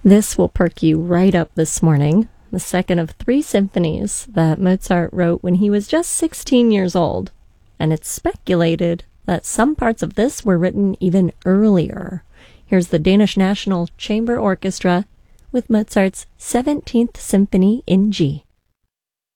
This will perk you right up this morning. The second of 3 symphonies that Mozart wrote when he was just 16 years old. And it's speculated that some parts of this were written even earlier. Here's the Danish National Chamber Orchestra with Mozart's 17th Symphony in G.